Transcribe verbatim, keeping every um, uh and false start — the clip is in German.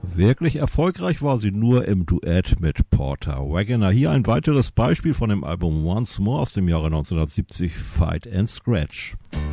Wirklich erfolgreich war sie nur im Duett mit Porter Wagoner. Hier ein weiteres Beispiel von dem Album Once More aus dem Jahre neunzehnhundertsiebzig, Fight and Scratch.